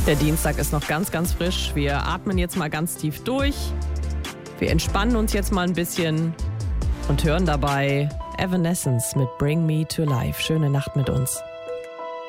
Der Dienstag ist noch ganz, ganz frisch. Wir atmen jetzt mal ganz tief durch. Wir entspannen uns jetzt mal ein bisschen und hören dabei Evanescence mit Bring Me to Life. Schöne Nacht mit uns.